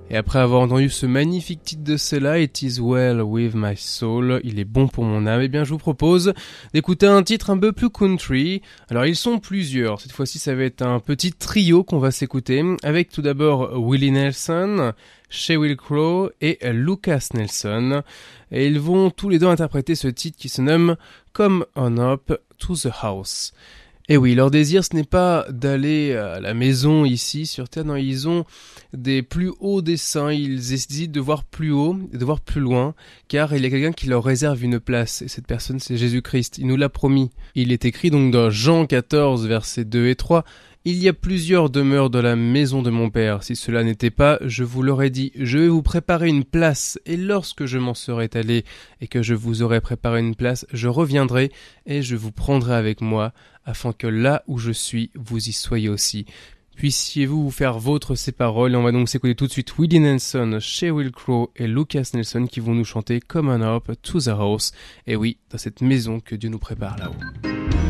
Et après avoir entendu ce magnifique titre de cela, It is well with my soul, il est bon pour mon âme, eh bien je vous propose d'écouter un titre un peu plus country. Alors ils sont plusieurs, cette fois-ci ça va être un petit trio qu'on va s'écouter, avec tout d'abord Willie Nelson, Shea Will Crow et Lucas Nelson. Et ils vont tous les deux interpréter ce titre qui se nomme Come On Up to the House. Et oui, leur désir, ce n'est pas d'aller à la maison ici sur Terre, non, ils ont des plus hauts desseins, ils hésitent de voir plus haut, de voir plus loin, car il y a quelqu'un qui leur réserve une place, et cette personne c'est Jésus-Christ, il nous l'a promis. Il est écrit donc dans Jean 14, versets 2 et 3, « Il y a plusieurs demeures dans la maison de mon Père, si cela n'était pas, je vous l'aurais dit, je vais vous préparer une place, et lorsque je m'en serai allé, et que je vous aurai préparé une place, je reviendrai, et je vous prendrai avec moi, afin que là où je suis, vous y soyez aussi. » Puissiez-vous vous faire vôtre ces paroles, et on va donc s'écouter tout de suite Willie Nelson, Shea Will Crow et Lucas Nelson qui vont nous chanter Come On Up to the House, et oui, dans cette maison que Dieu nous prépare là-haut.